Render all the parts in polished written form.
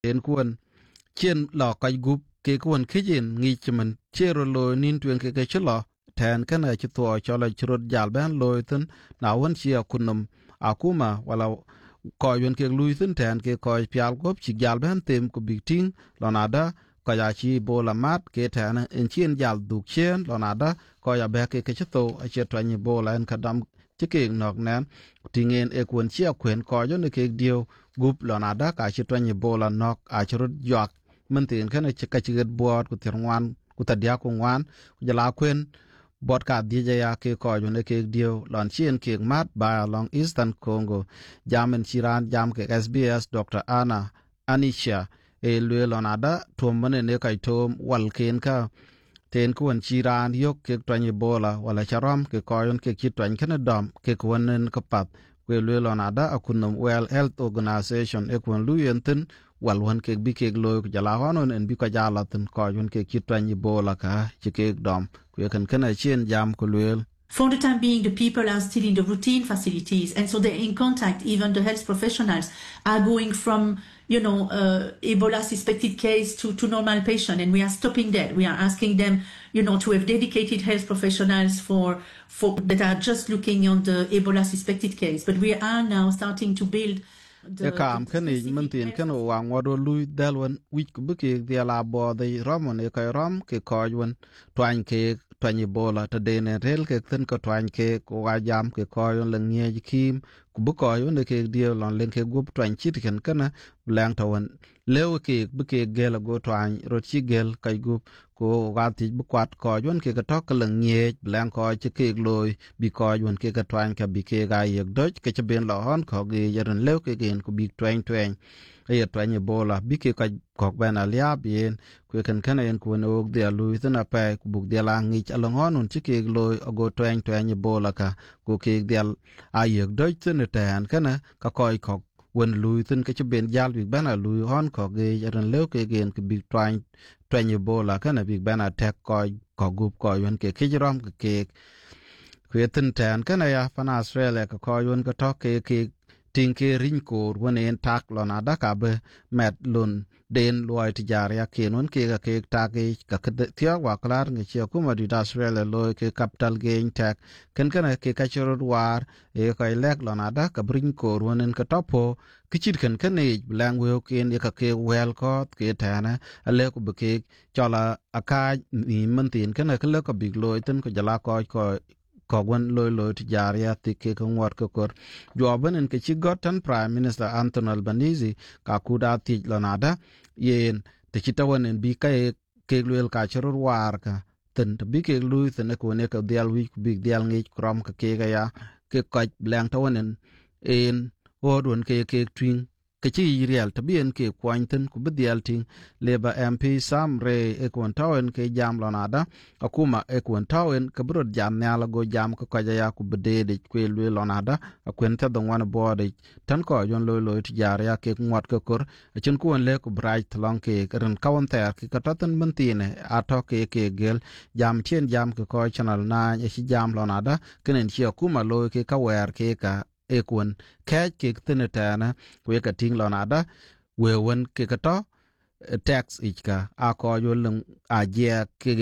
en kuon chen lo kai gup ke kuon kijin ngi chimen chero lo nin tuen ke chlo ten kana chito chola churut jal ban lo tun na won chia kunum akuma wala ko yun ke luisin ten ke ko pial gop chi jal ban tem ku biting lonada ko ya chi bola mat ke ten en chien jal duk chen lonada ko ya be ke chito a che twani bola en kadam chike nok nan tingen e kun chia kwen ko yo ne ke dio gup lonada ka chi twani bola nok a churut yak man tin kana chika chiget bot ku tirwan ku tadia ku wan ku jala kwen bot ka dije ya ke ko yo ne ke dio lon chien ke mat ba long eastern congo jamen chiran jam ke SBS Dr. Anna Anisha e lwe lonada tom mane ne kai tom wal ken ka ten kuan chiran yok ke twani bola wala charam ke koyon ke chi twan kana dom ke kuan ka pap we lwe lonada akunum World Health Organization e kuan luyentin wal wan ke bi ke lo jala wanon en bi ka jala tin koyon ke chi twani bola ka chi ke dom we kan kana chien jam ku lwe. For the time being, the people are still in the routine facilities, and so they're in contact. Even the health professionals are going from, Ebola suspected case to normal patient, and we are stopping that. We are asking them, to have dedicated health professionals for that are just looking on the Ebola suspected case. But we are now starting to build. Kam kani mantin kan wang wado lui dalwan wich kubuki dia la bo de ramon e kai ram ke koywan twan ke twani bola ta de ne rel ke ten ko twan ke ko jam ke koyon lang nye kim kubu koyon de ke dia lon len ke gup twan chit kan kana blang tawan lew ke buke gel go twan rochi gel kai gup ko gati bukwat koyon ke ka tok lang nye blang ko che ke loy bi koyon ke ka twan ka bi ke ga yek doj ke che ben lo hon ko ge yaran lew ke gen ko bi twan e twani bola bi ke ka kok ben alia bien ku kan kana en ku no de lu tna pe ku buk de la ngi along on chi ke loy go twani bola ka ku ke de a yek doj tne tan kana ka koy kok wen lui tin ke ben jal bi bana lui hon ko ge yaran lew ke gen ke bi twani bola kana bi bana tek ko gup ko yon ke kijram ke kwetin tan kana ya fana Australia ka ko yon ka to ke tin ke rin ko wen en tak lona da ka be met lun den loy ti jar ya ke non ke ta ke ka tia wa klar ngi che ku ma di Australia loy ke capital gain tak kana ke ka choro war e ka lek lona da ka brin ko wen en ka topo kichit kan e lang we ken ka ke wel ko ke tana ale ku be ke chola aka ni man tin kana ka le ka big loy tin ko jala ko kogwan loy ti jaria ti ke ko ngwat ko kor joban en ke chi gotan Prime Minister Anthony Albanese ka kuda ti lonada yen te chitawan en bi ke lwel ka choro war ka ten to bi ke lu ten ko ne ka dial wi bi dial ngi krom ka ke ga ya ke ko blang tawen en odon ke twin ke chi real to bien ke kwanten ku bidial ting Labour MP Sam Ray e kon tawen ke jam lonada akuma e kon tawen ke brod jam nyala go jam ko ya ku bede ku lwe lonada akwen ta don wan bode tan ko yon loy ti jar ya ke ngwat ko kor chen ku le ku bright long ke ran counter ke kataten mentine ato ke gel jam chen jam ko channel na e jam lonada kenen chi akuma loy ke ka wer ke ka ekwen kach ke tinetana we ka ting lonada we wen ke to tax ichka a ko yo lung a je ke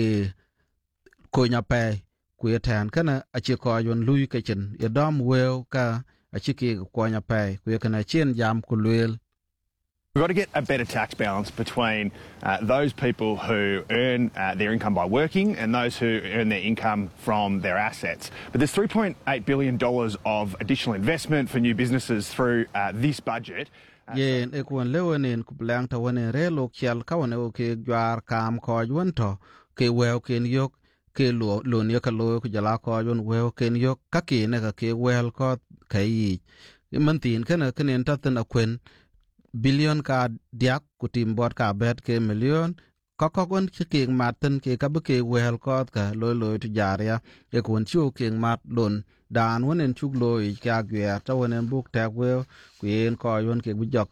ko nya pe ku tan kana a chi ko yon lui ke chen e dom we ka a chi ke ko nya pe ku kana chen jam ku lwel. We've got to get a better tax balance between those people who earn their income by working and those who earn their income from their assets. But there's $3.8 billion of additional investment for new businesses through this budget. Yen ekwan lewanen kublang ta wane re lok chial ka wane o ke jwar kam ko jwan to ke weo ken yok ke lo ne ka lo ku jala ko jwan weo ken yok ka ke ne ka ke wel ko kai mantin kana kenen ta tan akwen billion ka diak kutim bot ka bet ke million kokon ke maten ke ka ke wel ko ka lo tu jaria e kon chu ke mat don dan wonen chuk lo ka gwer ta wonen buk ta we kuen ko yon ke bijok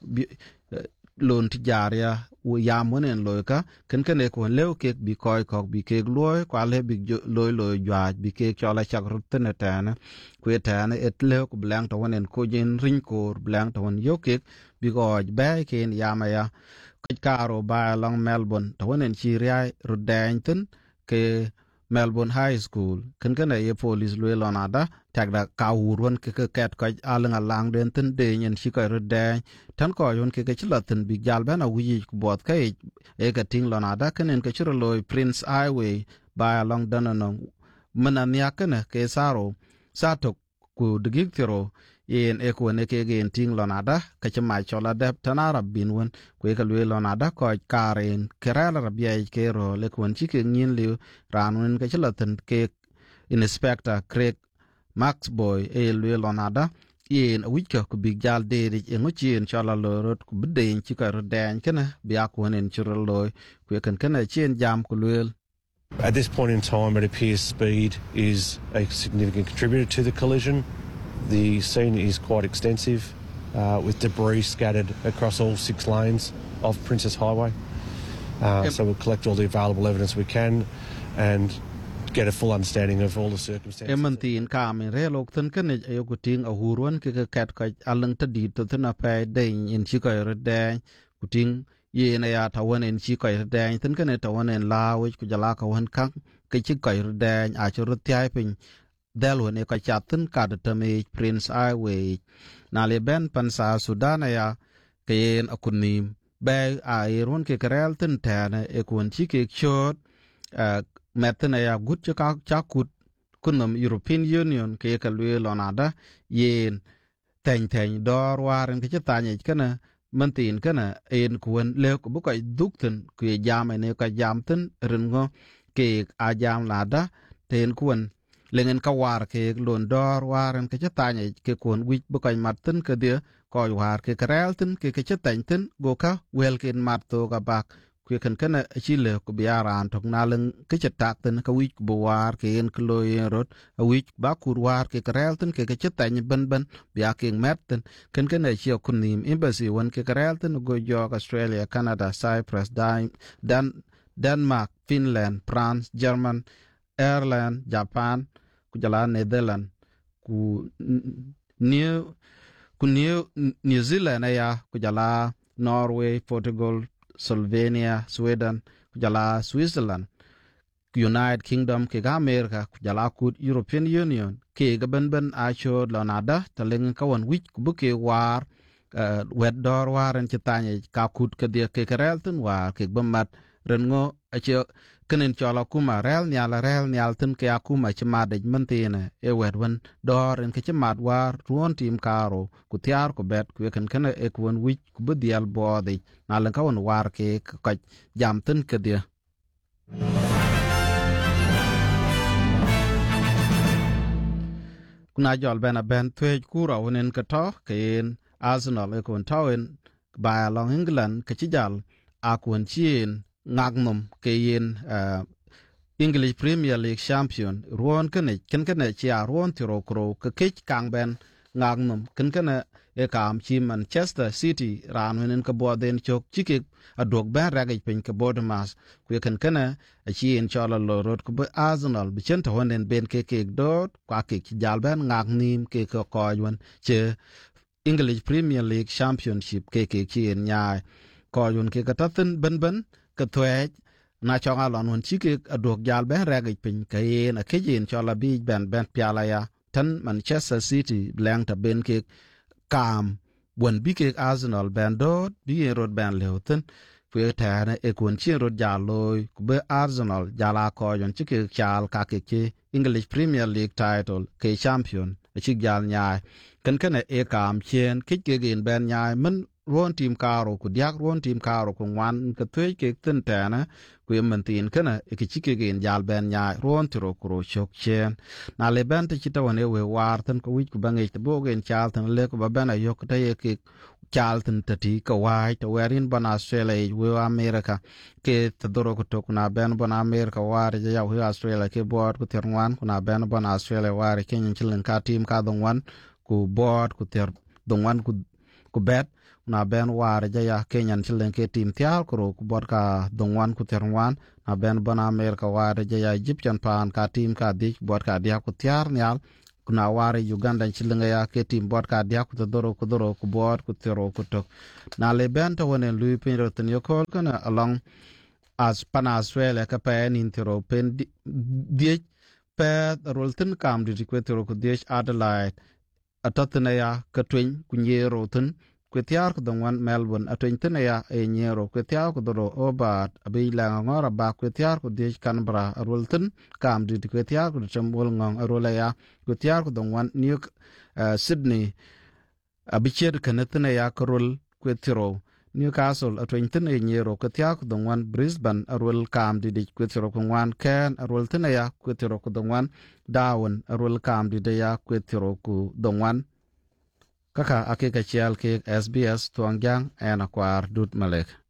lon ti jaria u yam wonen lo ka ken e kon lew ke bi ko bi ke lo kwa le bi lo jwa bi ke chola chak rutne tana ku tana et le ku blang ta wonen ko jen rin ko blang ta won yo ke bi ko ba ken yama ya cái caro ba long Melbourne to wonen chi ria rudainten ke Melbourne High School kan kana ye police lwe lonada tagda kawurwan ke ket ko alang den tin de nyen shi ko rudain tan ko yon ke chilatin big jalban a wi ku bot kai e ka ting lonada kanen ke chiro loy Prince Highway ba along dananong manania kana ke saro satok ku digik tiro yen e ko ne ke gen ting lonada ka chama chola dep tanara binwon ku e ka lwe lonada ko karen kerala rabia ke ro le kon chi ke ngin liu ranun ke chilatin ke inspector Craig Maxboy e lwe lonada yen wika ku big jal de ri en uchien chola lorot ku bden chi ka rodan kana bia ko nen chiro loy ku kan kana chien jam ku lwe. At this point in time, it appears speed is a significant contributor to the collision. The scene is quite extensive, with debris scattered across all 6 lanes of Princess Highway. So we'll collect all the available evidence we can and get a full understanding of all the circumstances. Emantin kamin relok tan kan ayo kuting ahurwan ke kat ka alang tadi to tan apa deng in chi ko redang kuting ye na ya tawan en chi ko redang tan kan tawan en lawi ku jala ka wan kang ke chi ko redang a chu rutyai pin dalwan e ka chatin ka de me Prince Highway na le ben pansa Sudan ya ke en akunim ba a iron ke karel tan tane e kun chi ke chot metna ya gut cha kut kunum European Union ke ka lwe lonada yen ten dor waren ke tanya kana mantin kana en kun le ko ko dukten ke jam ne ka jamten rengo ke a jam lada ten kun lengen ka war ke lon dor waren ke tanya ke kun wi bu ko matten ke de ko war ke karelten ke tanten go ka wel ken matto ka bak ku kan kana chile ko biaran tok nalen ke tak ten ka wi bu war ke en kloy rot a wi ba kur war ke karelten ke tanya ban bia ke metten kan kana chi kunim embassy won ke karelten go York Australia Canada Cyprus Denmark Finland France German Ireland Japan ku jala Netherlands ku New Zealand ya ku jala Norway Portugal Slovenia Sweden ku jala Switzerland United Kingdom ke America ku jala ku European Union ke gaban a cho lonada taleng kawan wich ku buke war wed dor waren chitanya ka kut ke de ke karelten war ke bamat rengo a che kenen chola kuma rel nyal tin ke akuma chima de mentine e wedwen dor en ke chima war ruon tim karo ku tiar ku bet ku ken ken e ku won wich ku bedial bodi na len ka won war ke ka jam tin ke dia kuna jol bena ben twe kura wonen ka to ken Arsenal e kon tawen ba long England ke chijal akon chien ngagnum ke yen English Premier League champion ruon kene chia ruon tiro kro ke kech kang ben ngagnum kene e kam chi Manchester City ran wenen ka boden chok chike adok ben ragaj pen ke bodmas ku kene a chi en chola lorot ku Arsenal bi chen to honen ben ke dot kwa ke jal ben ngagnim ke ko koywan che English Premier League Championship ke chi en nya koyun ke kataten ben ka twech na chonga lon won chike adok jal ben ragaj pin kayen a kejen chola bi ben piala ya tan Manchester City blank ta ben ke kam won bi ke Arsenal ben dot bi rod ben lewten fu ta na e kon chi rod jalo ku be Arsenal jala ko yon chike chal ka ke English Premier League title ke champion a chik jal nya kan e kam chen ke gen ben nya men ruon tim karo ku diak ruon tim karo ku wan ka twe ke tin tana ku yementin kana e ke chike gen jal ben nya ruon tro kro chok chen na le ben te chita wane we war tan ku wich ku bange te bogen chal tan le ku ba ben ayok te ye ke chal tan tati ka wai to werin ban Australia we America ke te doro ku to na ben ban America war ja we Australia ke board ku terwan ku na ben ban Australia war ke nyin chilen ka tim ka don wan ku board ku ter don wan ku bet na ben war ja Kenyan chilen ke tim tial ko ku bot ka dongwan ku terwan na ben ban America war ja Egyptian pan ka tim ka dik bot ka dia ku tiar nyal kuna ware Uganda chilinga ya ke tim bot ka dia ku doro ku bot ku tero ku tok na le ben to wonen lui pin rotin yokol kana along as pana Australia ka pen in tero pen die pe roltin kam di ku tero ku die Adelaide atatna ya ka twin ku nyero tin ku tiar ku dongwan Melbourne atwin tin ya e nyero ku tiar ku doro Hobart abi la ngora ba ku tiar ku die Canberra roltin kam di ku tiar ku chambol ngong rola ya ku tiar ku dongwan New Sydney abicher kanetna ya karol ku tiro Newcastle atwin tin e nyero ku tiar ku dongwan Brisbane rol kam di ku tiro ku ngwan Cairn rol tin ya ku tiro ku dongwan Darwin rol kam di ya ku tiro ku dongwan kaka akeka chial ke SBS tuangyang ena kwar dut malek